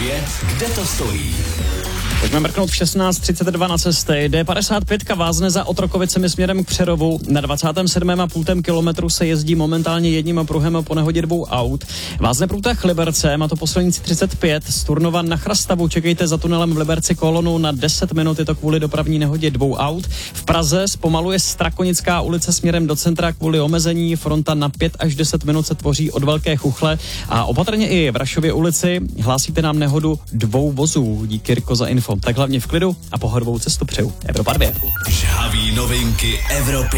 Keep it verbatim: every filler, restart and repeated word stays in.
dvě, kde to stojí? Pojďme mrknout v šestnáct třicet dva na cesty. D padesát pět vázne za Otrokovicemi směrem k Přerovu. Na dvacátém sedmém a půl kilometru se jezdí momentálně jedním pruhem po nehodě dvou aut. Vázne průtah Liberce, má to po silnici třicet pět. Z Turnova na Chrastavu čekejte za tunelem v Liberci kolonu na deset minut, je to kvůli dopravní nehodě dvou aut. V Praze zpomaluje Strakonická ulice směrem do centra kvůli omezení. Fronta na pět až deset minut se tvoří od Velké Chuchle. A opatrně i v Rašově ulici hlásíte nám nehodu dvou vozů. Díky, Jirko, za info. Tak hlavně v klidu a pohodovou cestu přeju. Evropa dvě. Žhavý novinky Evropy.